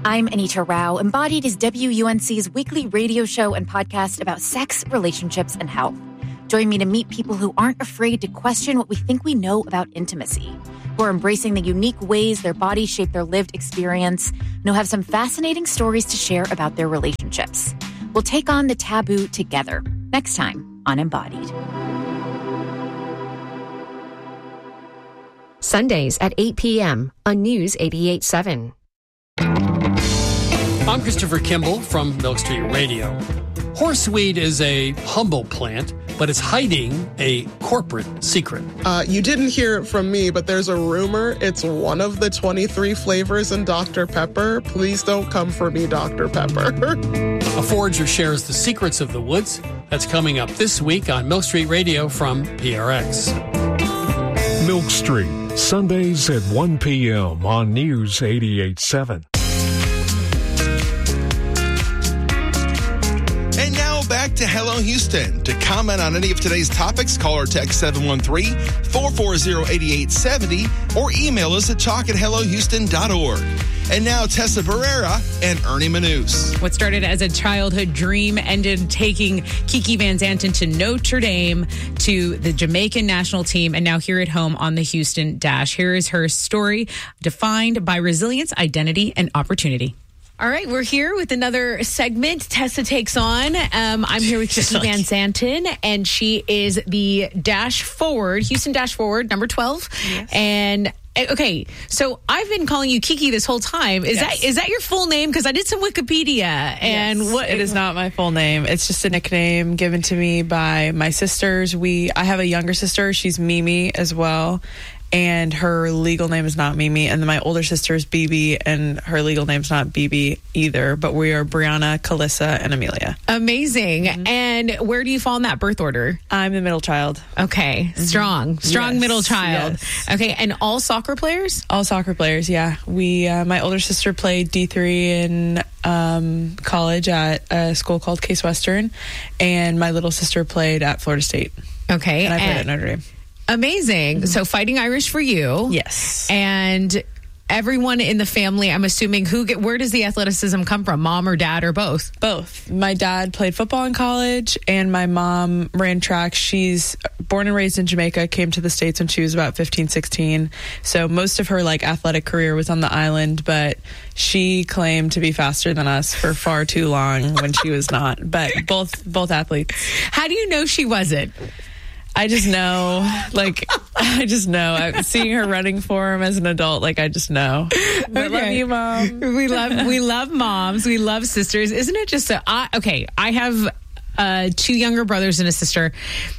I'm Anita Rao. Embodied is WUNC's weekly radio show and podcast about sex, relationships, and health. Join me to meet people who aren't afraid to question what we think we know about intimacy, who are embracing the unique ways their bodies shape their lived experience, and who have some fascinating stories to share about their relationships. We'll take on the taboo together next time on Embodied. Sundays at 8 p.m. on News 88.7. I'm Christopher Kimball from Milk Street Radio. Horseweed is a humble plant, but it's hiding a corporate secret. You didn't hear it from me, but there's a rumor it's one of the 23 flavors in Dr. Pepper. Please don't come for me, Dr. Pepper. A forager shares the secrets of the woods. That's coming up this week on Milk Street Radio from PRX. Milk Street, Sundays at 1 p.m. on News 88.7. And now back to Hello Houston. To comment on any of today's topics, call or text 713-440-8870 or email us at talk@hellohouston.org. And now Tessa Barrera and Ernie Manous. What started as a childhood dream ended taking Kiki Van Zanten to Notre Dame, to the Jamaican national team, and now here at home on the Houston Dash. Here is her story, defined by resilience, identity, and opportunity. All right, we're here with another segment Tessa takes on. I'm here with Kiki Van Zanten, and she is the Dash Forward, Houston Dash Forward, number 12. Yes. And okay, so I've been calling you Kiki this whole time. Is that your full name? Because I did some Wikipedia, and yes, it is not my full name. It's just a nickname given to me by my sisters. I have a younger sister. She's Mimi as well. And her legal name is not Mimi. And then my older sister is Bibi, and her legal name's not Bibi either. But we are Brianna, Calissa, and Amelia. Amazing. Mm-hmm. And where do you fall in that birth order? I'm the middle child. Okay. Strong yes. Middle child. Yes. Okay. And all soccer players? All soccer players, yeah. My older sister played D3 in college at a school called Case Western. And my little sister played at Florida State. Okay. And I played at Notre Dame. Amazing. Mm-hmm. So Fighting Irish for you. Yes. And everyone in the family, I'm assuming, where does the athleticism come from? Mom or dad or both? Both. My dad played football in college and my mom ran track. She's born and raised in Jamaica, came to the States when she was about 15, 16. So most of her athletic career was on the island, but she claimed to be faster than us for far too long when she was not. But both athletes. How do you know she wasn't? I just know, seeing her running for him as an adult, I just know. I love you, Mom. We love moms. We love sisters. Isn't it just I have 2 younger brothers and a sister.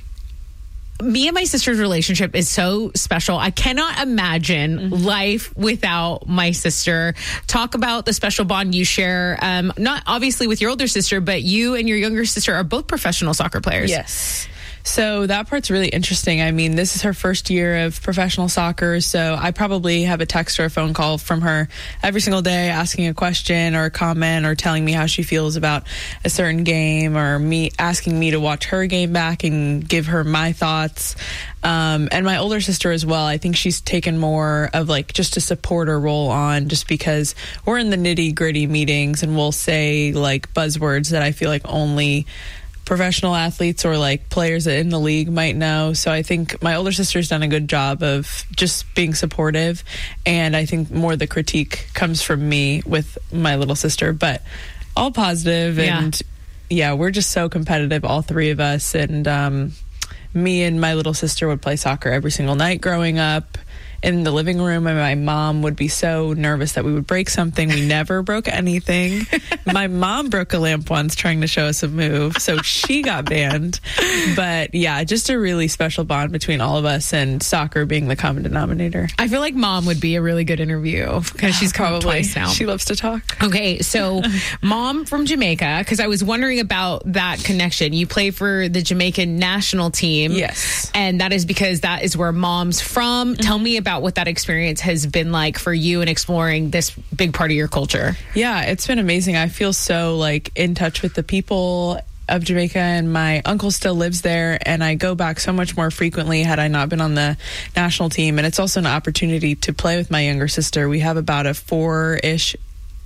Me and my sister's relationship is so special. I cannot imagine life without my sister. Talk about the special bond you share, not obviously with your older sister, but you and your younger sister are both professional soccer players. Yes. So that part's really interesting. I mean, this is her first year of professional soccer, so I probably have a text or a phone call from her every single day asking a question or a comment or telling me how she feels about a certain game, or asking me to watch her game back and give her my thoughts. And my older sister as well, I think she's taken more of just a supporter role on, just because we're in the nitty-gritty meetings and we'll say buzzwords that I feel only professional athletes or players in the league might know. So I think my older sister's done a good job of just being supportive, and I think more the critique comes from me with my little sister, but all positive. And yeah, we're just so competitive, all 3 of us. And me and my little sister would play soccer every single night growing up in the living room, and my mom would be so nervous that we would break something. We never broke anything. My mom broke a lamp once trying to show us a move, so she got banned. But yeah, just a really special bond between all of us, and soccer being the common denominator. I feel like Mom would be a really good interview because she's come twice now. She loves to talk. Okay, so Mom from Jamaica, because I was wondering about that connection. You play for the Jamaican national team. Yes. And that is because that is where Mom's from. Mm-hmm. Tell me about what that experience has been like for you in exploring this big part of your culture. Yeah, it's been amazing. I feel so in touch with the people of Jamaica, and my uncle still lives there, and I go back so much more frequently had I not been on the national team. And it's also an opportunity to play with my younger sister. We have about a 4-ish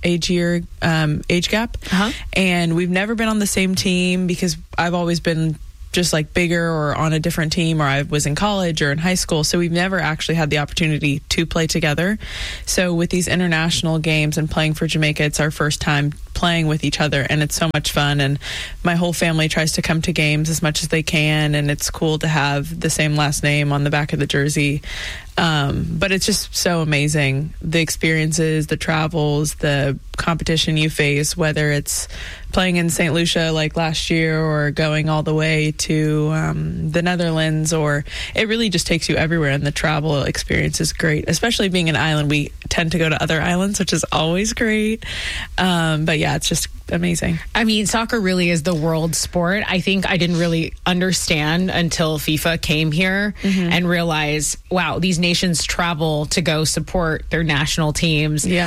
age gap. And we've never been on the same team because I've always been just like bigger or on a different team, or I was in college or in high school. So we've never actually had the opportunity to play together. So with these international games and playing for Jamaica, it's our first time playing with each other, and it's so much fun. And my whole family tries to come to games as much as they can, and it's cool to have the same last name on the back of the jersey. But it's just so amazing. The experiences, the travels, the competition you face, whether it's playing in St. Lucia like last year or going all the way to the Netherlands, or it really just takes you everywhere, and the travel experience is great. Especially being an island, we tend to go to other islands, which is always great. But yeah, it's just amazing. I mean, soccer really is the world sport. I think I didn't really understand until FIFA came here and realized, wow, these nations travel to go support their national teams. Yep.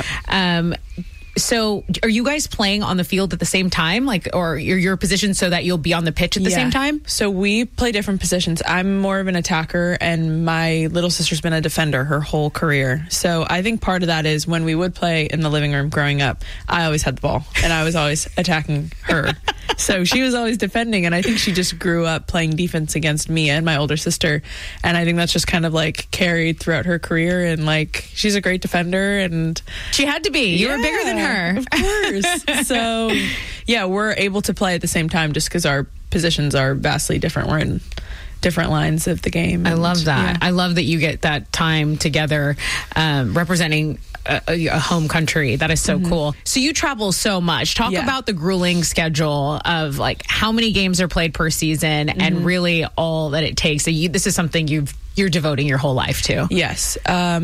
So are you guys playing on the field at the same time, like, or your position so that you'll be on the pitch at the same time? So we play different positions. I'm more of an attacker, and my little sister's been a defender her whole career. So I think part of that is when we would play in the living room growing up, I always had the ball and I was always attacking her. So she was always defending, and I think she just grew up playing defense against me and my older sister. And I think that's just kind of like carried throughout her career, and like she's a great defender, and she had to be. You were bigger than her. Of course. So yeah, we're able to play at the same time just because our positions are vastly different. We're in different lines of the game. I love that. I love that you get that time together representing a home country. That is so cool. So you travel so much. Talk about the grueling schedule of like how many games are played per season and really all that it takes. So this is something you're devoting your whole life to. Yes.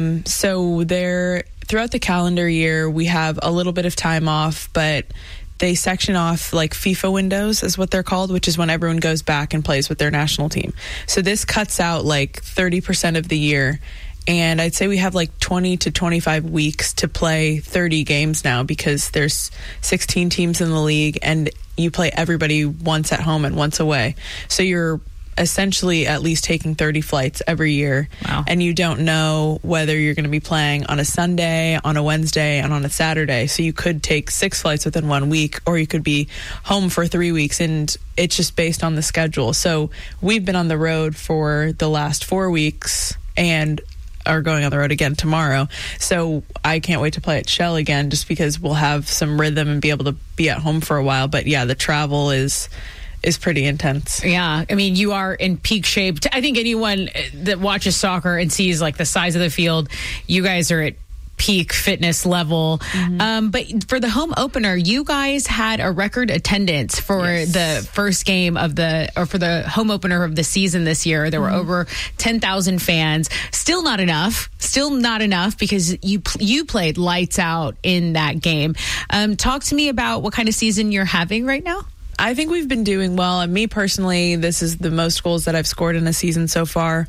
So throughout the calendar year, we have a little bit of time off, but they section off like FIFA windows is what they're called, which is when everyone goes back and plays with their national team. So this cuts out like 30% of the year. And I'd say we have like 20 to 25 weeks to play 30 games now, because there's 16 teams in the league and you play everybody once at home and once away. So you're essentially at least taking 30 flights every year. Wow. And you don't know whether you're going to be playing on a Sunday, on a Wednesday, and on a Saturday. So you could take 6 flights within 1 week, or you could be home for 3 weeks, and it's just based on the schedule. So we've been on the road for the last 4 weeks and are going on the road again tomorrow. So I can't wait to play at Shell again, just because we'll have some rhythm and be able to be at home for a while. But yeah, the travel is pretty intense. Yeah. I mean, you are in peak shape. I think anyone that watches soccer and sees like the size of the field, you guys are at peak fitness level. But for the home opener, you guys had a record attendance for the first game for the home opener of the season this year. There were over 10,000 fans. Still not enough because you played lights out in that game. Talk to me about what kind of season you're having right now. I think we've been doing well. And me personally, this is the most goals that I've scored in a season so far.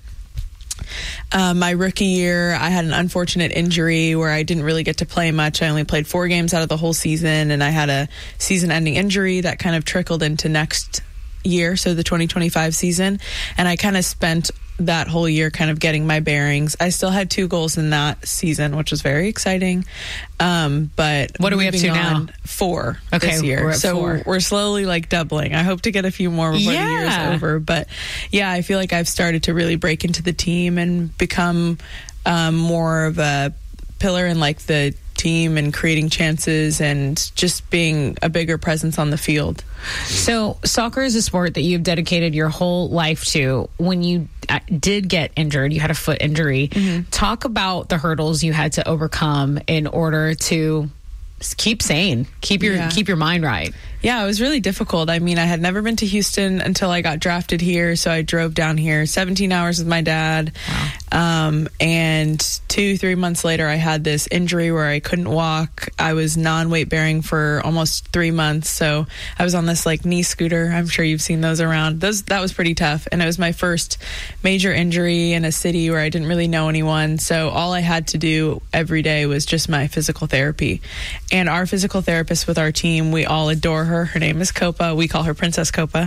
My rookie year, I had an unfortunate injury where I didn't really get to play much. I only played 4 games out of the whole season, and I had a season-ending injury that kind of trickled into next year, so the 2025 season. And I kind of spent that whole year kind of getting my bearings. I still had 2 goals in that season, which was very exciting. But what are we up to now? 4 this year. So we're slowly like doubling. I hope to get a few more before the year is over. But yeah, I feel like I've started to really break into the team and become more of a pillar in like the team and creating chances and just being a bigger presence on the field. So soccer is a sport that you've dedicated your whole life to. When you did get injured, you had a foot injury. Talk about the hurdles you had to overcome in order to keep sane, keep your mind right. Yeah, it was really difficult. I mean, I had never been to Houston until I got drafted here, so I drove down here 17 hours with my dad. Wow. And 2-3 months later, I had this injury where I couldn't walk. I was non-weight bearing for almost 3 months, so I was on this like knee scooter. I'm sure you've seen those around. That was pretty tough, and it was my first major injury in a city where I didn't really know anyone. So all I had to do every day was just my physical therapy. And our physical therapist with our team, we all adore her. Her name is Copa. We call her Princess Copa.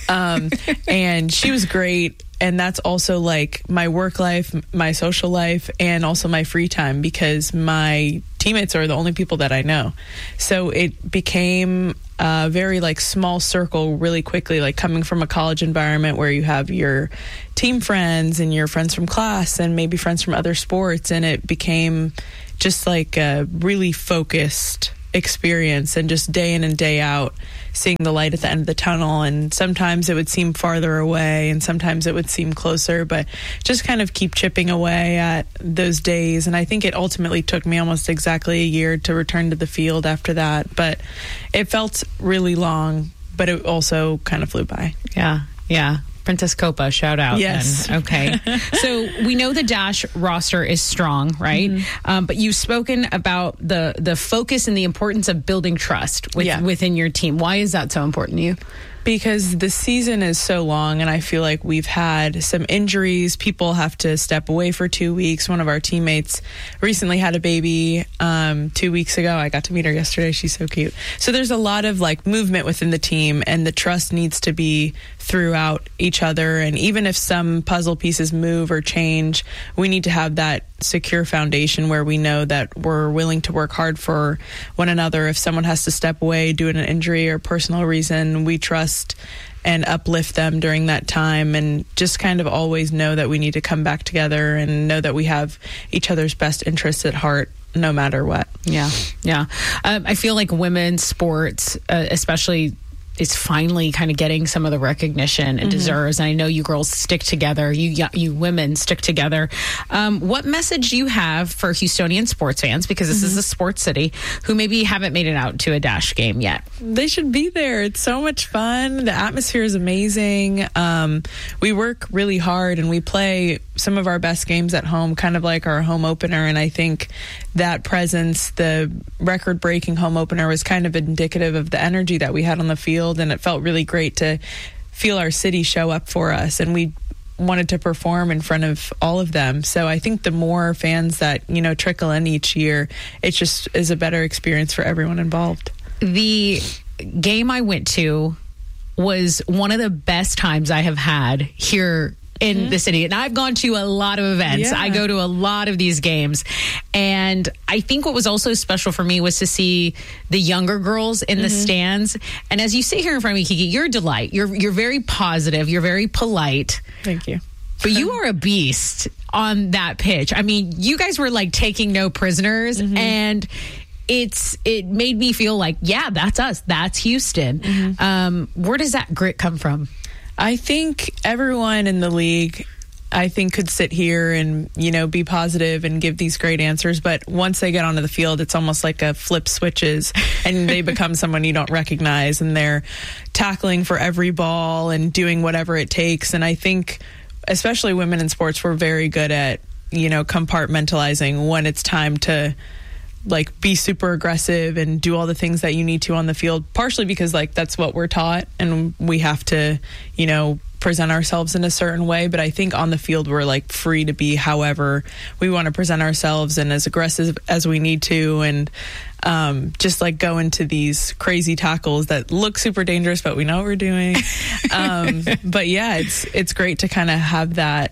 And she was great. And that's also like my work life, my social life, and also my free time, because my teammates are the only people that I know. So it became a very like small circle really quickly, like coming from a college environment where you have your team friends and your friends from class and maybe friends from other sports. And it became just like a really focused experience, and just day in and day out seeing the light at the end of the tunnel. And sometimes it would seem farther away and sometimes it would seem closer, but just kind of keep chipping away at those days. And I think it ultimately took me almost exactly a year to return to the field after that, but it felt really long, but it also kind of flew by. Yeah. Princess Copa, shout out. Yes. Then. Okay. So we know the Dash roster is strong, right? Mm-hmm. But you've spoken about the focus and the importance of building trust within your team. Why is that so important to you? Because the season is so long, and I feel like we've had some injuries. People have to step away for 2 weeks. One of our teammates recently had a baby 2 weeks ago. I got to meet her yesterday. She's so cute. So there's a lot of like movement within the team, and the trust needs to be throughout each other. And even if some puzzle pieces move or change, we need to have that secure foundation where we know that we're willing to work hard for one another. If someone has to step away due to an injury or personal reason, we trust and uplift them during that time, and just kind of always know that we need to come back together and know that we have each other's best interests at heart no matter what. Yeah. I feel like women's sports, especially, is finally kind of getting some of the recognition it deserves. And I know you girls stick together. You women stick together. What message do you have for Houstonian sports fans, because this is a sports city, who maybe haven't made it out to a Dash game yet? They should be there. It's so much fun. The atmosphere is amazing. We work really hard, and we play some of our best games at home, kind of like our home opener. And I think that presence, the record-breaking home opener, was kind of indicative of the energy that we had on the field. And it felt really great to feel our city show up for us, and we wanted to perform in front of all of them. So I think the more fans that, trickle in each year, it just is a better experience for everyone involved. The game I went to was one of the best times I have had here in the city. And I've gone to a lot of events. I go to a lot of these games. And I think what was also special for me was to see the younger girls in the stands. And as you sit here in front of me, Kiki, you're a delight. You're very positive. You're very polite. Thank you. But you are a beast on that pitch. I mean, you guys were like taking no prisoners, and it made me feel like, yeah, that's us. That's Houston. Where does that grit come from? I think everyone in the league, could sit here and, be positive and give these great answers. But once they get onto the field, it's almost like a flip switches, and they become someone you don't recognize, and they're tackling for every ball and doing whatever it takes. And I think, especially women in sports, we're very good at, compartmentalizing when it's time to be super aggressive and do all the things that you need to on the field, partially because that's what we're taught, and we have to, present ourselves in a certain way. But I think on the field, we're free to be however we want to present ourselves, and as aggressive as we need to, and just go into these crazy tackles that look super dangerous, but we know what we're doing. But yeah, it's great to kind of have that,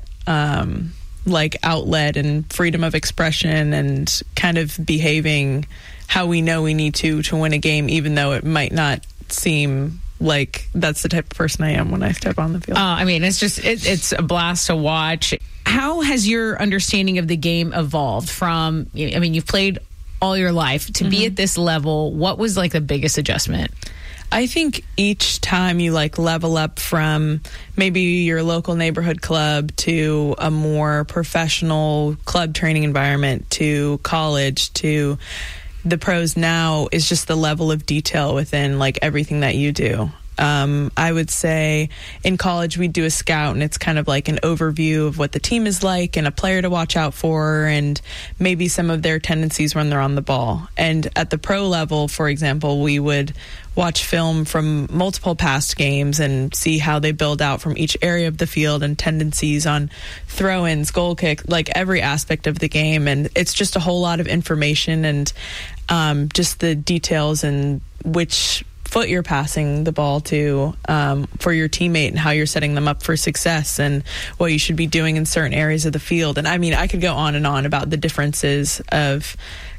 outlet and freedom of expression, and kind of behaving how we know we need to win a game, even though it might not seem like that's the type of person I am when I step on the field. It's a blast to watch. How has your understanding of the game evolved from, you've played all your life to be at this level? What was the biggest adjustment? I think each time you level up from maybe your local neighborhood club to a more professional club training environment to college to the pros now, is just the level of detail within everything that you do. I would say in college we'd do a scout, and it's kind of an overview of what the team is like and a player to watch out for, and maybe some of their tendencies when they're on the ball. And at the pro level, for example, we would watch film from multiple past games and see how they build out from each area of the field and tendencies on throw-ins, goal kick, every aspect of the game. And it's just a whole lot of information, and just the details and which foot you're passing the ball to for your teammate, and how you're setting them up for success, and what you should be doing in certain areas of the field. And I could go on and on about the differences of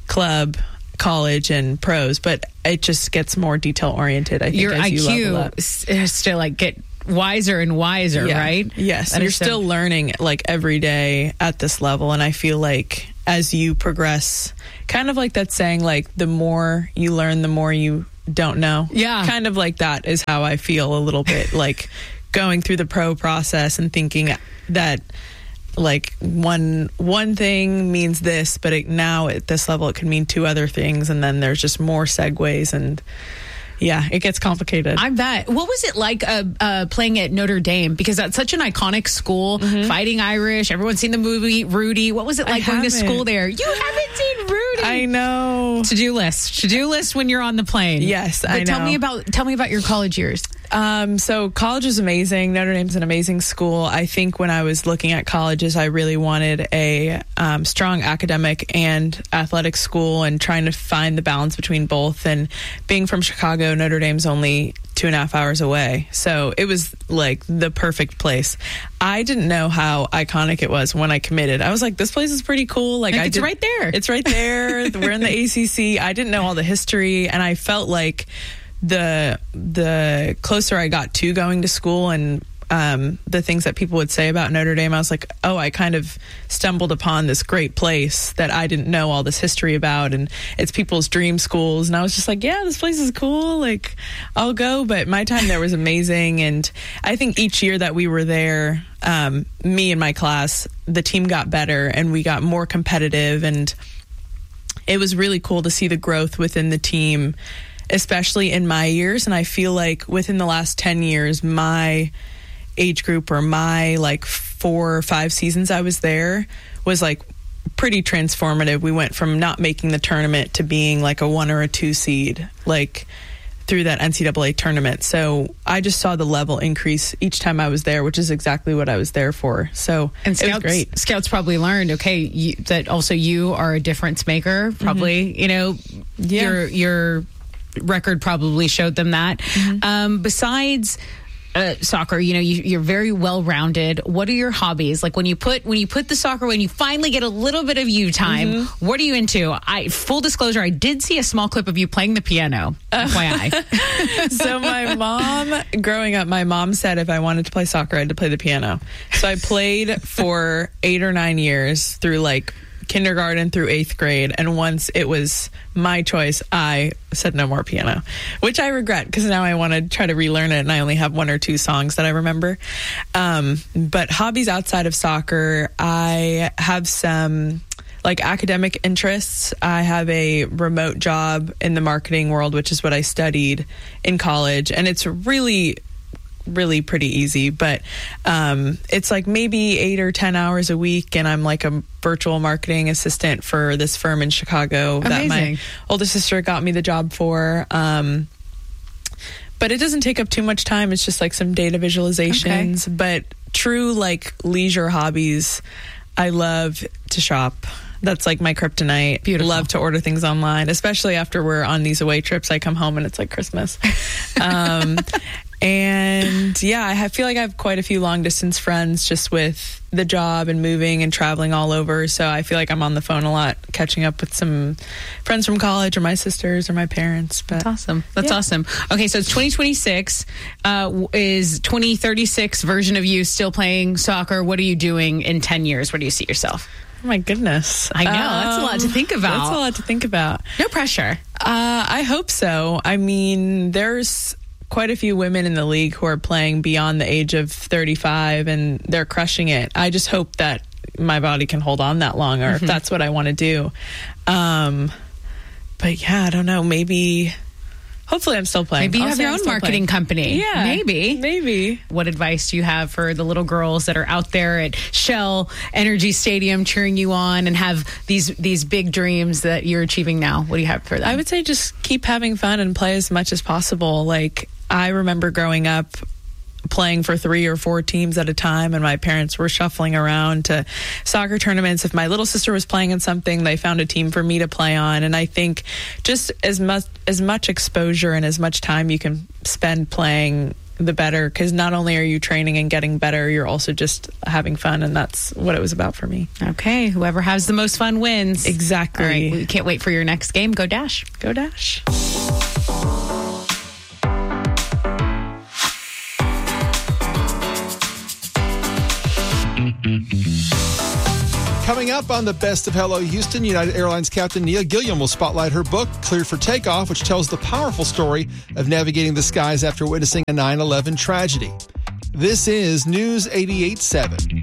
club, college, and pros, but it just gets more detail oriented. I think your as you level up. IQ has to like get wiser and wiser, right? Yes, and you're still learning like every day at this level, and I feel like as you progress, kind of like that saying, like the more you learn, the more you don't know. Yeah, kind of like that is how I feel a little bit, like going through the pro process and thinking that like one thing means this, but now at this level it can mean two other things, and then there's just more segues, and yeah, it gets complicated. I bet. What was it like playing at Notre Dame? Because that's such an iconic school, Fighting Irish. Everyone's seen the movie Rudy. What was it like going to school there? You haven't seen Rudy. I know. To-do list when you're on the plane. Yes, I know. Tell me about your college years. So college is amazing. Notre Dame's an amazing school. I think when I was looking at colleges, I really wanted a strong academic and athletic school, and trying to find the balance between both. And being from Chicago, Notre Dame's only 2.5 hours away. So it was like the perfect place. I didn't know how iconic it was when I committed. I was like, this place is pretty cool. Like it's right there. It's right there. We're in the ACC. I didn't know all the history, and I felt like the closer I got to going to school and the things that people would say about Notre Dame, I was like, oh, I kind of stumbled upon this great place that I didn't know all this history about, and it's people's dream schools. And I was just like, yeah, this place is cool. Like, I'll go. But my time there was amazing. And I think each year that we were there, me and my class, the team got better and we got more competitive. And it was really cool to see the growth within the team, especially in my years. And I feel like within the last 10 years, my age group, or my like 4 or 5 seasons I was there, was like pretty transformative. We went from not making the tournament to being like a 1 or a 2 seed, like through that NCAA tournament. So I just saw the level increase each time I was there, which is exactly what I was there for. So it was great. Scouts probably learned, that also you are a difference maker. Probably, your record probably showed them that. Besides soccer, you're very well-rounded. What are your hobbies? Like when you put the soccer, when you finally get a little bit of you time, what are you into? Full disclosure, I did see a small clip of you playing the piano. FYI. So my mom, growing up, my mom said if I wanted to play soccer, I had to play the piano. So I played for 8 or 9 years through like kindergarten through 8th grade, and once it was my choice, I said no more piano, which I regret because now I want to try to relearn it, and I only have 1 or 2 songs that I remember. But hobbies outside of soccer, I have some like academic interests. I have a remote job in the marketing world, which is what I studied in college, and it's really pretty easy, but it's like maybe 8 or 10 hours a week, and I'm like a virtual marketing assistant for this firm in Chicago. Amazing. That my older sister got me the job for. But it doesn't take up too much time. It's just like some data visualizations. Okay. But true like leisure hobbies, I love to shop. That's like my kryptonite. Beautiful. Love to order things online, especially after we're on these away trips. I come home and it's like Christmas. And yeah, I feel like I have quite a few long distance friends just with the job and moving and traveling all over. So I feel like I'm on the phone a lot, catching up with some friends from college or my sisters or my parents. But that's awesome. That's awesome. Okay, so it's 2026. Is 2036 version of you still playing soccer? What are you doing in 10 years? Where do you see yourself? Oh my goodness. I know. That's a lot to think about. That's a lot to think about. No pressure. I hope so. I mean, there's quite a few women in the league who are playing beyond the age of 35 and they're crushing it. I just hope that my body can hold on that long, or if that's what I want to do. But yeah, I don't know. Hopefully I'm still playing. Maybe you have your own marketing company. Yeah. Maybe. What advice do you have for the little girls that are out there at Shell Energy Stadium cheering you on and have these big dreams that you're achieving now? What do you have for them? I would say just keep having fun and play as much as possible. Like, I remember growing up playing for 3 or 4 teams at a time, and my parents were shuffling around to soccer tournaments. If my little sister was playing in something, they found a team for me to play on. And I think just as much exposure and as much time you can spend playing the better, because not only are you training and getting better, you're also just having fun, and that's what it was about for me. Okay, whoever has the most fun wins. Exactly. All right, we can't wait for your next game. Go Dash. Go Dash. Coming up on the Best of Hello Houston, United Airlines captain Nia Gilliam will spotlight her book, Cleared for Takeoff, which tells the powerful story of navigating the skies after witnessing a 9/11 tragedy. This is News 88.7.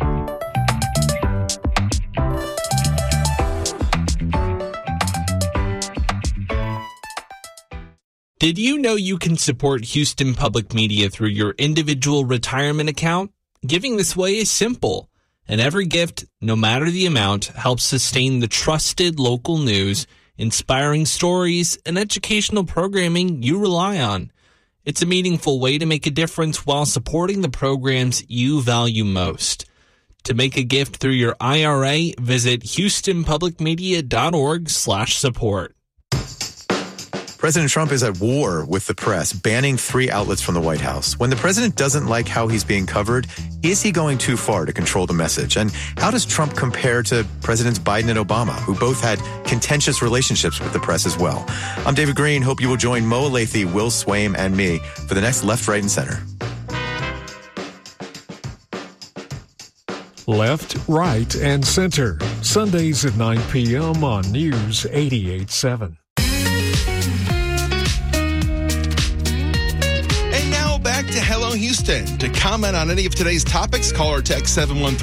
Did you know you can support Houston Public Media through your individual retirement account? Giving this way is simple. And every gift, no matter the amount, helps sustain the trusted local news, inspiring stories, and educational programming you rely on. It's a meaningful way to make a difference while supporting the programs you value most. To make a gift through your IRA, visit houstonpublicmedia.org/support. President Trump is at war with the press, banning 3 outlets from the White House. When the president doesn't like how he's being covered, is he going too far to control the message? And how does Trump compare to Presidents Biden and Obama, who both had contentious relationships with the press as well? I'm David Green. Hope you will join Mo Alathe, Will Swaim, and me for the next Left, Right, and Center. Left, Right, and Center. Sundays at 9 p.m. on News 88.7. Back to Hello Houston. To comment on any of today's topics, call or text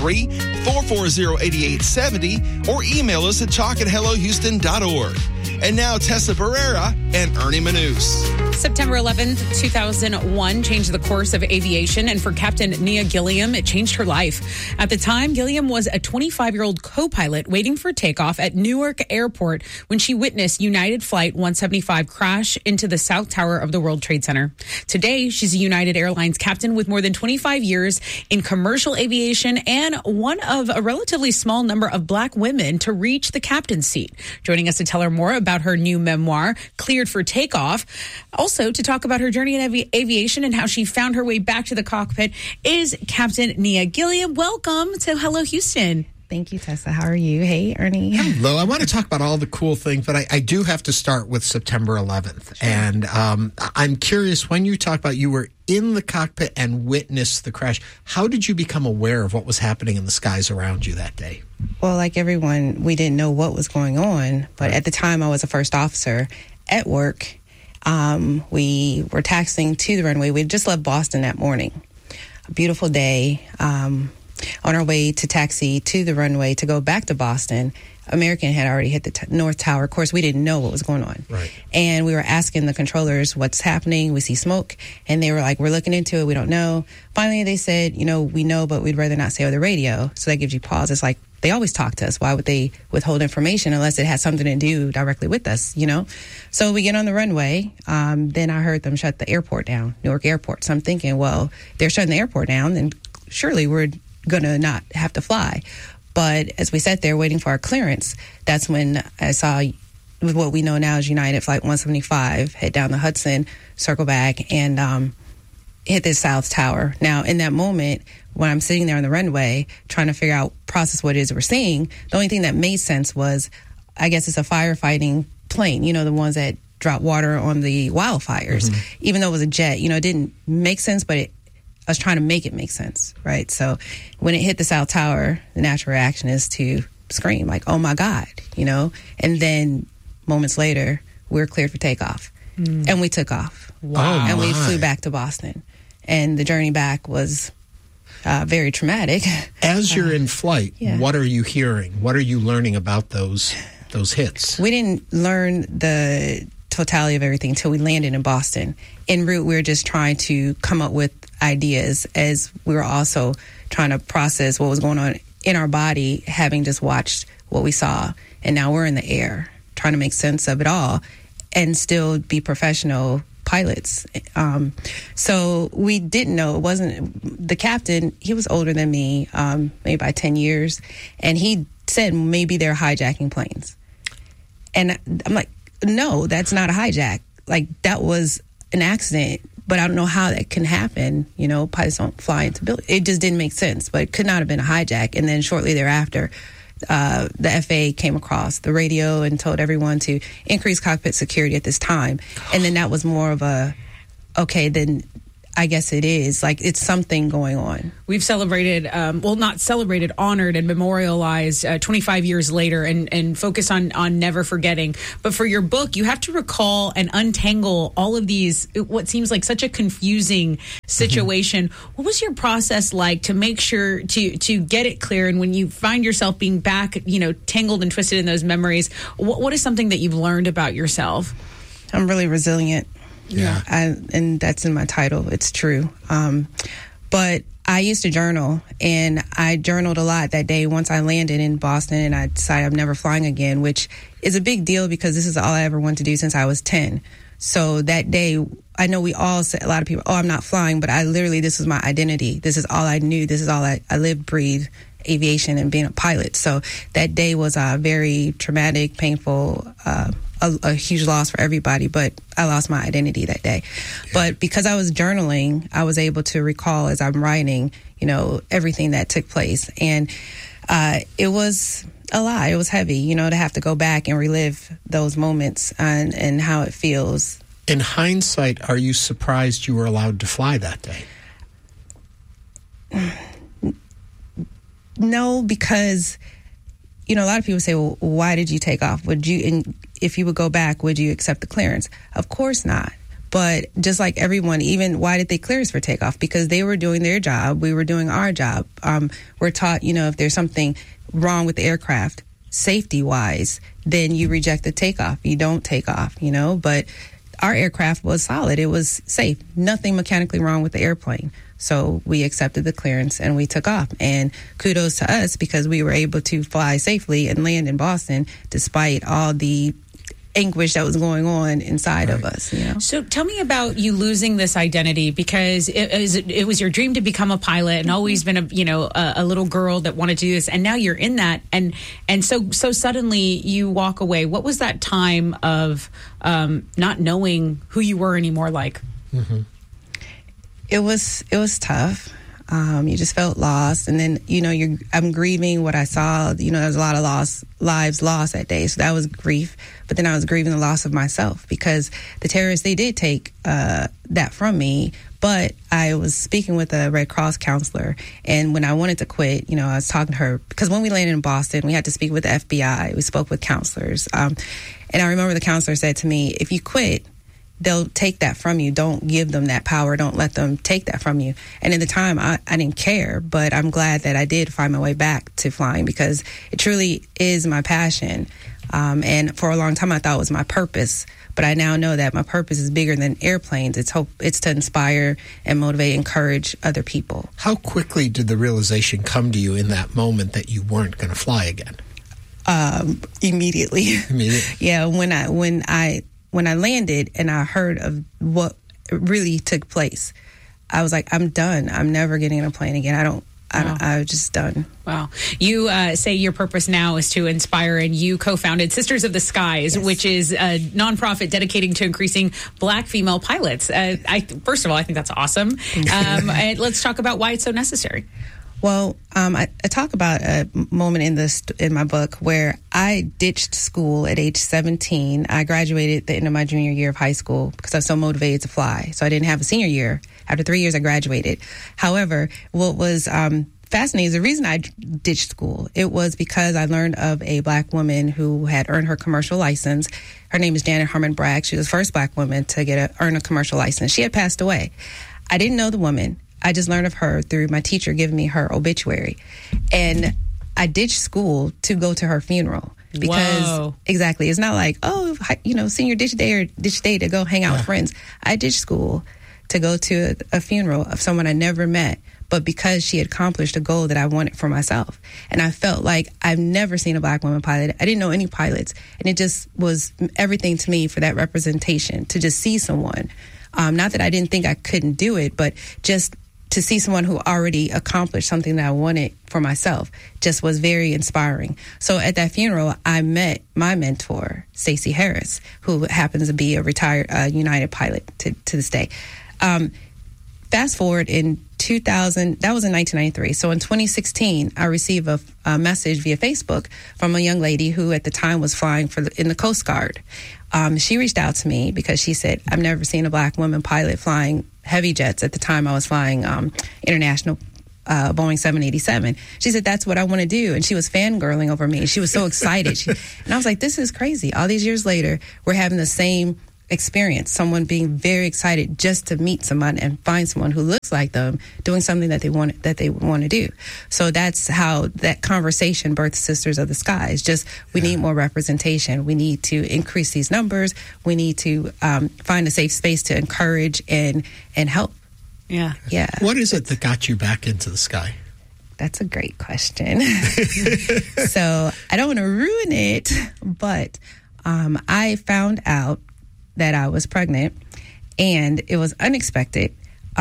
713-440-8870 or email us at talk@hellohouston.org. And now Tessa Barrera and Ernie Manous. September 11th, 2001 changed the course of aviation, and for Captain Nia Gilliam, it changed her life. At the time, Gilliam was a 25-year-old co-pilot waiting for takeoff at Newark Airport when she witnessed United Flight 175 crash into the South Tower of the World Trade Center. Today, she's a United Airlines captain with more than 25 years in commercial aviation and one of a relatively small number of black women to reach the captain's seat. Joining us to tell her more about her new memoir, Cleared for Takeoff, also to talk about her journey in aviation and how she found her way back to the cockpit, is Captain Nia Gilliam. Welcome to Hello Houston. Thank you, Tessa. How are you? Hey, Ernie. Hello. I want to talk about all the cool things, but I do have to start with September 11th. Sure. And I'm curious, when you talk about you were in the cockpit and witnessed the crash, how did you become aware of what was happening in the skies around you that day? Well, like everyone, we didn't know what was going on. But at the time, I was a first officer at work. We were taxiing to the runway. We had just left Boston that morning. A beautiful day. On our way to taxi to the runway to go back to Boston, American had already hit the North Tower. Of course, we didn't know what was going on. Right. And we were asking the controllers what's happening. We see smoke. And they were like, we're looking into it. We don't know. Finally, they said, we know, but we'd rather not say over the radio. So that gives you pause. It's like, they always talk to us. Why would they withhold information unless it has something to do directly with us, So we get on the runway. Then I heard them shut the airport down, Newark Airport. So I'm thinking, well, they're shutting the airport down, then surely we're going to not have to fly. But as we sat there waiting for our clearance, that's when I saw what we know now as United Flight 175 head down the Hudson, circle back, and hit the South Tower. Now, in that moment, when I'm sitting there on the runway trying to figure out, process what it is we're seeing, the only thing that made sense was, I guess it's a firefighting plane, the ones that drop water on the wildfires. Mm-hmm. Even though it was a jet, it didn't make sense, but I was trying to make it make sense, right? So when it hit the South Tower, the natural reaction is to scream, like, oh my God, And then moments later, we were cleared for takeoff. And we took off. Wow. And we flew back to Boston. And the journey back was very traumatic. As you're in flight, yeah. What are you hearing? What are you learning about those hits? We didn't learn the totality of everything until we landed in Boston. En route, we were just trying to come up with ideas as we were also trying to process what was going on in our body, having just watched what we saw. And now we're in the air trying to make sense of it all and still be professional pilots. So we didn't know. It wasn't the captain. He was older than me, maybe by 10 years. And he said, maybe they're hijacking planes. And I'm like, no, that's not a hijack. Like, that was an accident. but I don't know how that can happen. You know, pilots don't fly into buildings. It just didn't make sense, but it could not have been a hijack. And then shortly thereafter, the FAA came across the radio and told everyone to increase cockpit security at this time. And then that was more of a, okay, then I guess it is. Like, it's something going on. We've celebrated, not celebrated, honored and memorialized 25 years later and focus on never forgetting. But for your book, you have to recall and untangle all of these, what seems like such a confusing situation. Mm-hmm. What was your process like to make sure to get it clear? And when you find yourself being back, tangled and twisted in those memories, what is something that you've learned about yourself? I'm really resilient. Yeah. And that's in my title. It's true. But I used to journal, and I journaled a lot that day once I landed in Boston, and I decided I'm never flying again, which is a big deal because this is all I ever wanted to do since I was 10. So that day, I know we all said, a lot of people, I'm not flying, but this was my identity. This is all I knew. This is all I lived, breathed, aviation and being a pilot. So that day was very traumatic, painful, a huge loss for everybody, but I lost my identity that day. Yeah. But because I was journaling, I was able to recall as I'm writing, everything that took place. And it was a lot. It was heavy, to have to go back and relive those moments and how it feels. In hindsight, are you surprised you were allowed to fly that day? No, because a lot of people say, well, why did you take off? If you would go back, would you accept the clearance? Of course not. But just like everyone, even why did they clear us for takeoff? Because they were doing their job. We were doing our job. We're taught, if there's something wrong with the aircraft, safety-wise, then you reject the takeoff. You don't take off, But our aircraft was solid. It was safe. Nothing mechanically wrong with the airplane. So we accepted the clearance and we took off. And kudos to us because we were able to fly safely and land in Boston despite all the anguish that was going on inside of us. So tell me about you losing this identity, because it was your dream to become a pilot and always been a little girl that wanted to do this, and now you're in that, and so suddenly you walk away. What was that time of not knowing who you were anymore like? Mm-hmm. It was tough. You just felt lost, and then I'm grieving what I saw. There was a lot of lives lost that day, so that was grief. But then I was grieving the loss of myself because the terrorists, they did take that from me. But I was speaking with a Red Cross counselor, and when I wanted to quit, I was talking to her because when we landed in Boston, we had to speak with the FBI. We spoke with counselors, and I remember the counselor said to me, "If you quit, they'll take that from you. Don't give them that power. Don't let them take that from you." And at the time, I didn't care, but I'm glad that I did find my way back to flying because it truly is my passion. And for a long time, I thought it was my purpose. But I now know that my purpose is bigger than airplanes. It's to inspire and motivate, encourage other people. How quickly did the realization come to you in that moment that you weren't going to fly again? Immediately. Yeah, when I landed and I heard of what really took place, I was like, I'm done. I'm never getting in a plane again. I was just done. Wow. You say your purpose now is to inspire, and you co-founded Sisters of the Skies, yes, which is a nonprofit dedicating to increasing Black female pilots. First of all, I think that's awesome. And let's talk about why it's so necessary. Well, I talk about a moment in my book where I ditched school at age 17. I graduated at the end of my junior year of high school because I was so motivated to fly. So I didn't have a senior year. After 3 years, I graduated. However, what was fascinating is the reason I ditched school. It was because I learned of a Black woman who had earned her commercial license. Her name is Janet Harmon Bragg. She was the first Black woman to earn a commercial license. She had passed away. I didn't know the woman. I just learned of her through my teacher giving me her obituary. And I ditched school to go to her funeral. Because, whoa, exactly, it's not like, senior ditch day or ditch day to go hang out with friends. I ditched school to go to a funeral of someone I never met, but because she had accomplished a goal that I wanted for myself. And I felt like I've never seen a Black woman pilot. I didn't know any pilots. And it just was everything to me for that representation, to just see someone. Not that I didn't think I couldn't do it, but just to see someone who already accomplished something that I wanted for myself just was very inspiring. So at that funeral, I met my mentor, Stacey Harris, who happens to be a retired United pilot to this day. Fast forward in 2000, that was in 1993. So in 2016, I received a message via Facebook from a young lady who at the time was flying in the Coast Guard. She reached out to me because she said, I've never seen a black woman pilot flying heavy jets. At the time, I was flying international Boeing 787. She said, that's what I want to do. And she was fangirling over me. She was so excited. And I was like, this is crazy. All these years later, we're having the same experience, someone being very excited just to meet someone and find someone who looks like them doing something that they want to do. So that's how that conversation birthed Sisters of the Skies. Just we need more representation. We need to increase these numbers. We need to find a safe space to encourage and help. Yeah. What is it that got you back into the sky? That's a great question. So I don't want to ruin it, but I found out that I was pregnant, and it was unexpected.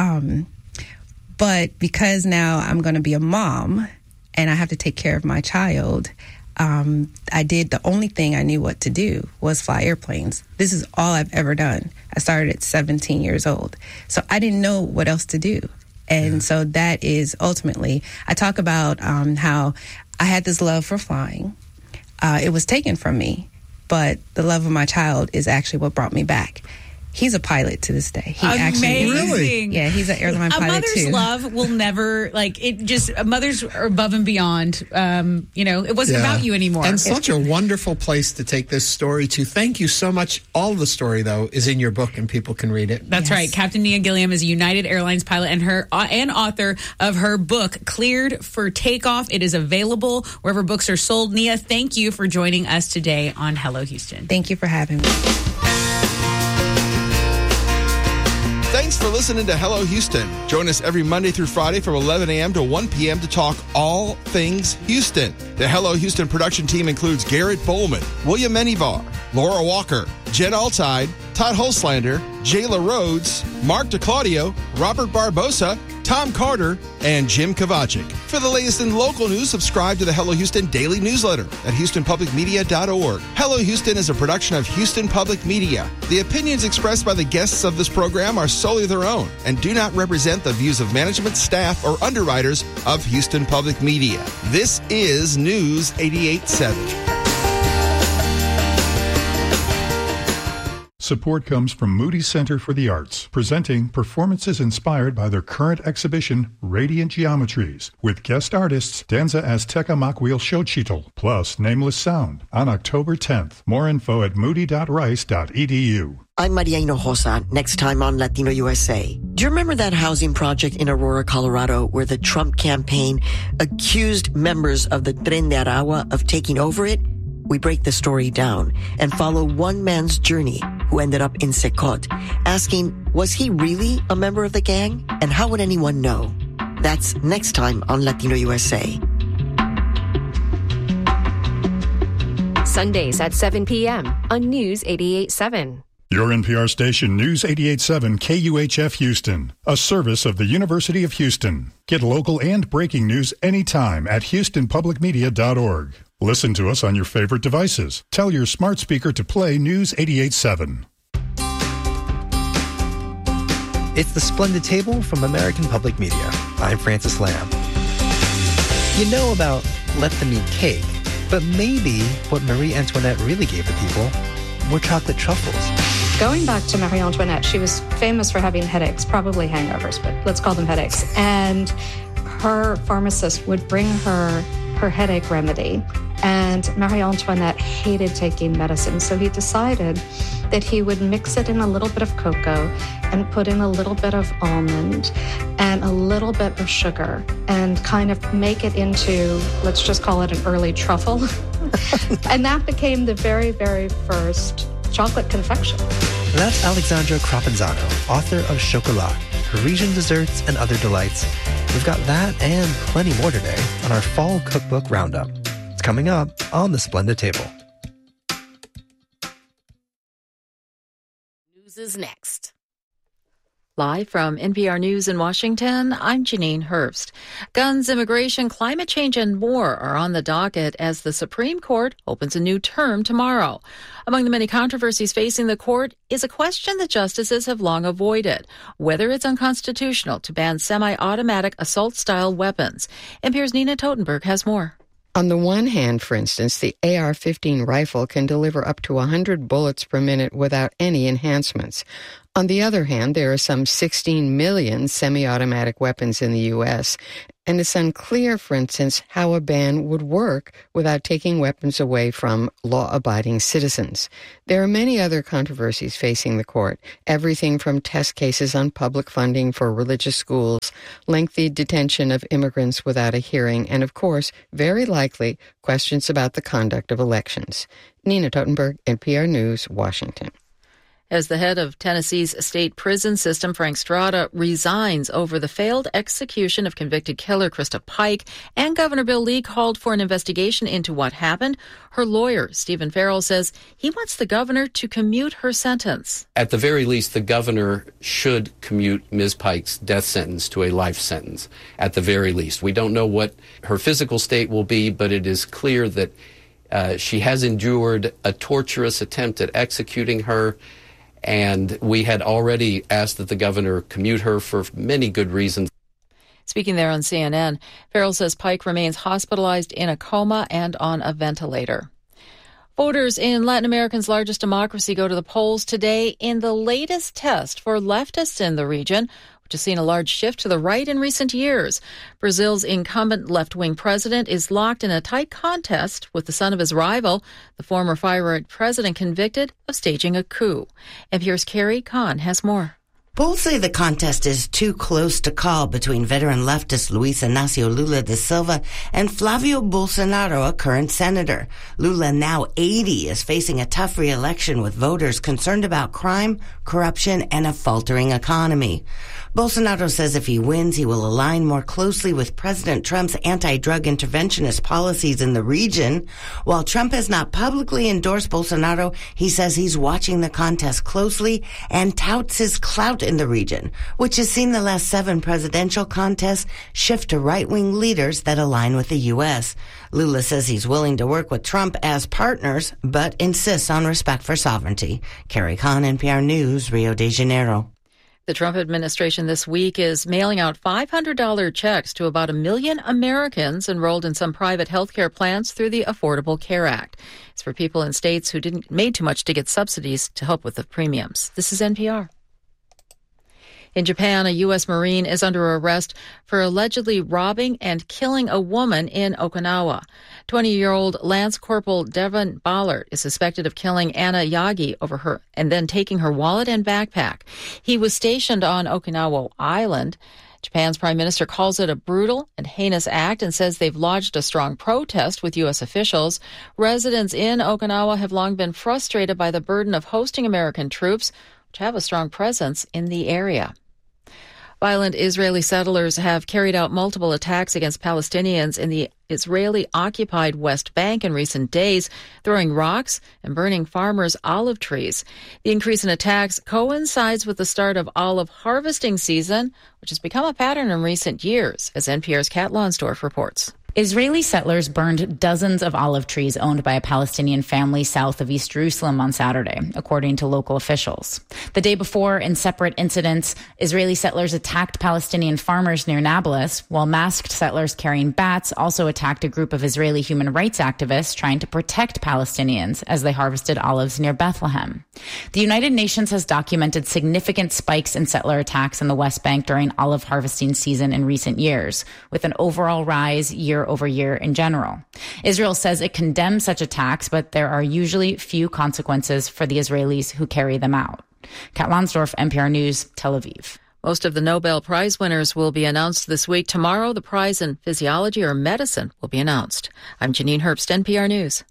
But because now I'm going to be a mom and I have to take care of my child, I did the only thing I knew what to do was fly airplanes. This is all I've ever done. I started at 17 years old. So I didn't know what else to do. And so that is ultimately, I talk about how I had this love for flying. It was taken from me. But the love of my child is actually what brought me back. He's a pilot to this day. Amazing. Yeah, he's an airline pilot too. A mother's love will never, mothers are above and beyond. It wasn't about you anymore. And such a wonderful place to take this story to. Thank you so much. All the story, though, is in your book and people can read it. That's right. Captain Nia Gilliam is a United Airlines pilot and author of her book, Cleared for Takeoff. It is available wherever books are sold. Nia, thank you for joining us today on Hello Houston. Thank you for having me. Thanks for listening to Hello Houston. Join us every Monday through Friday from 11 a.m. to 1 p.m. to talk all things Houston. The Hello Houston production team includes Garrett Bowman, William Menivar, Laura Walker, Jen Altide, Todd Holslander, Jayla Rhodes, Mark DeClaudio, Robert Barbosa, Tom Carter, and Jim Kovacic. For the latest in local news, subscribe to the Hello Houston daily newsletter at HoustonPublicMedia.org. Hello Houston is a production of Houston Public Media. The opinions expressed by the guests of this program are solely their own and do not represent the views of management, staff, or underwriters of Houston Public Media. This is News 88.7. Support comes from Moody Center for the Arts, presenting performances inspired by their current exhibition, Radiant Geometries, with guest artists Danza Azteca Makwil Xochitl, plus Nameless Sound, on October 10th. More info at moody.rice.edu. I'm Maria Hinojosa, next time on Latino USA. Do you remember that housing project in Aurora, Colorado, where the Trump campaign accused members of the Tren de Aragua of taking over it? We break the story down and follow one man's journey who ended up in Secot, asking, was he really a member of the gang? And how would anyone know? That's next time on Latino USA. Sundays at 7 p.m. on News 88.7. Your NPR station, News 88.7 KUHF Houston, a service of the University of Houston. Get local and breaking news anytime at HoustonPublicMedia.org. Listen to us on your favorite devices. Tell your smart speaker to play News 88.7. It's the Splendid Table from American Public Media. I'm Francis Lamb. You know about let them eat cake, but maybe what Marie Antoinette really gave the people were chocolate truffles. Going back to Marie Antoinette, she was famous for having headaches, probably hangovers, but let's call them headaches. And her pharmacist would bring her headache remedy. And Marie Antoinette hated taking medicine, so he decided that he would mix it in a little bit of cocoa and put in a little bit of almond and a little bit of sugar and kind of make it into, let's just call it an early truffle. And that became the very, very first chocolate confection. That's Alexandra Crapanzano, author of Chocolat, Parisian desserts and other delights. We've got that and plenty more today on our Fall Cookbook Roundup. It's coming up on the Splendid Table. News is next. Live from NPR News in Washington, I'm Janine Herbst. Guns, immigration, climate change, and more are on the docket as the Supreme Court opens a new term tomorrow. Among the many controversies facing the court is a question that justices have long avoided, whether it's unconstitutional to ban semi-automatic assault-style weapons. NPR's Nina Totenberg has more. On the one hand, for instance, the AR-15 rifle can deliver up to 100 bullets per minute without any enhancements. On the other hand, there are some 16 million semi-automatic weapons in the U.S., and it's unclear, for instance, how a ban would work without taking weapons away from law-abiding citizens. There are many other controversies facing the court, everything from test cases on public funding for religious schools, lengthy detention of immigrants without a hearing, and, of course, very likely, questions about the conduct of elections. Nina Totenberg, NPR News, Washington. As the head of Tennessee's state prison system, Frank Strada, resigns over the failed execution of convicted killer Krista Pike, and Governor Bill Lee called for an investigation into what happened, her lawyer, Stephen Farrell, says he wants the governor to commute her sentence. At the very least, the governor should commute Ms. Pike's death sentence to a life sentence, at the very least. We don't know what her physical state will be, but it is clear that she has endured a torturous attempt at executing her. And we had already asked that the governor commute her for many good reasons. Speaking there on CNN, Farrell says Pike remains hospitalized in a coma and on a ventilator. Voters in Latin America's largest democracy go to the polls today in the latest test for leftists in the region, which has seen a large shift to the right in recent years. Brazil's incumbent left-wing president is locked in a tight contest with the son of his rival, the former far-right president convicted of staging a coup. NPR's Carrie Kahn has more. Polls say the contest is too close to call between veteran leftist Luis Inácio Lula da Silva and Flavio Bolsonaro, a current senator. Lula, now 80, is facing a tough re-election with voters concerned about crime, corruption, and a faltering economy. Bolsonaro says if he wins, he will align more closely with President Trump's anti-drug interventionist policies in the region. While Trump has not publicly endorsed Bolsonaro, he says he's watching the contest closely and touts his clout in the region, which has seen the last 7 presidential contests shift to right-wing leaders that align with the U.S. Lula says he's willing to work with Trump as partners, but insists on respect for sovereignty. Carrie Kahn, NPR News, Rio de Janeiro. The Trump administration this week is mailing out $500 checks to about 1 million Americans enrolled in some private health care plans through the Affordable Care Act. It's for people in states who didn't made too much to get subsidies to help with the premiums. This is NPR. In Japan, a U.S. Marine is under arrest for allegedly robbing and killing a woman in Okinawa. 20-year-old Lance Corporal Devon Ballard is suspected of killing Anna Yagi over her and then taking her wallet and backpack. He was stationed on Okinawa Island. Japan's prime minister calls it a brutal and heinous act and says they've lodged a strong protest with U.S. officials. Residents in Okinawa have long been frustrated by the burden of hosting American troops, which have a strong presence in the area. Violent Israeli settlers have carried out multiple attacks against Palestinians in the Israeli-occupied West Bank in recent days, throwing rocks and burning farmers' olive trees. The increase in attacks coincides with the start of olive harvesting season, which has become a pattern in recent years, as NPR's Kat Lonsdorf reports. Israeli settlers burned dozens of olive trees owned by a Palestinian family south of East Jerusalem on Saturday, according to local officials. The day before, in separate incidents, Israeli settlers attacked Palestinian farmers near Nablus, while masked settlers carrying bats also attacked a group of Israeli human rights activists trying to protect Palestinians as they harvested olives near Bethlehem. The United Nations has documented significant spikes in settler attacks in the West Bank during olive harvesting season in recent years, with an overall rise year over year in general. Israel says it condemns such attacks, but there are usually few consequences for the Israelis who carry them out. Kat Lonsdorf, NPR News, Tel Aviv. Most of the Nobel Prize winners will be announced this week. Tomorrow, the prize in physiology or medicine will be announced. I'm Janine Herbst, NPR News.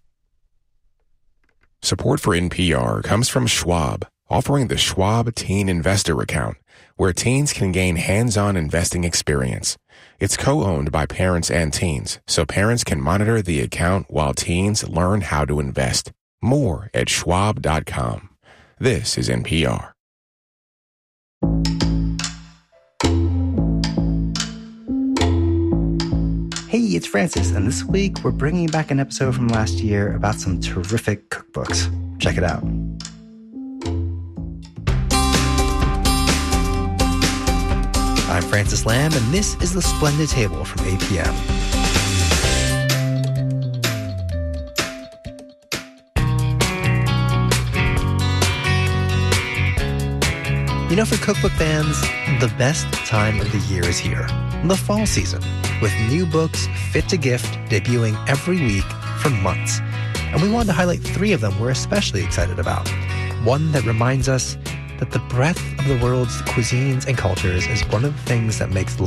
Support for NPR comes from Schwab, offering the Schwab Teen Investor Account, where teens can gain hands-on investing experience. It's co-owned by parents and teens, so parents can monitor the account while teens learn how to invest. More at schwab.com. This is NPR. Hey, it's Francis, and this week we're bringing back an episode from last year about some terrific cookbooks. Check it out. I'm Francis Lamb, and this is The Splendid Table from APM. You know, for cookbook fans, the best time of the year is here, the fall season, with new books fit to gift debuting every week for months. And we wanted to highlight 3 of them we're especially excited about. One that reminds us that the breadth of the world's cuisines and cultures is one of the things that makes